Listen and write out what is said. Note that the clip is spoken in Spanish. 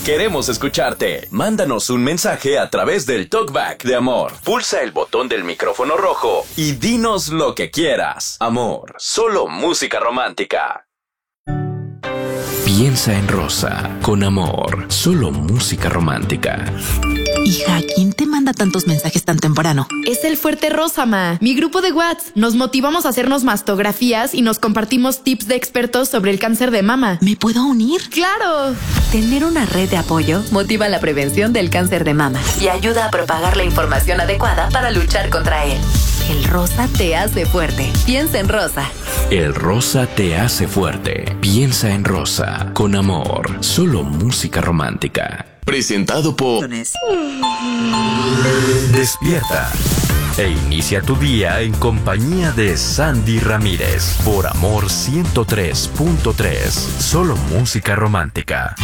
Queremos escucharte. Mándanos un mensaje a través del TalkBack de Amor. Pulsa el botón del micrófono rojo y dinos lo que quieras. Amor, solo música romántica. Piensa en Rosa, con Amor, solo música romántica. Hija, ¿quién te manda tantos mensajes tan temprano? Es el Fuerte Rosa, ma. Mi grupo de WhatsApp. Nos motivamos a hacernos mastografías y nos compartimos tips de expertos sobre el cáncer de mama. ¿Me puedo unir? ¡Claro! Tener una red de apoyo motiva la prevención del cáncer de mama y ayuda a propagar la información adecuada para luchar contra él. El rosa te hace fuerte. Piensa en Rosa. El rosa te hace fuerte. Piensa en Rosa, con Amor, solo música romántica. Presentado por Despierta e inicia tu día en compañía de Sandy Ramírez por Amor 103.3, solo música romántica.